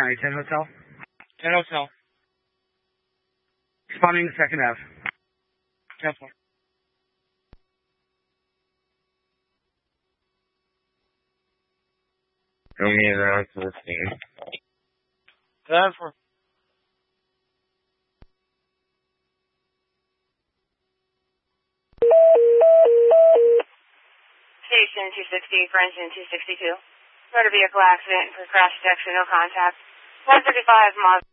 County, 10 Hotel. 10 Hotel. Responding to 2nd Ave. 10-4. Coming around to the scene. 10-4. Station 260, Frenchton 262. Motor vehicle accident for crash detection, no contact. 135 miles.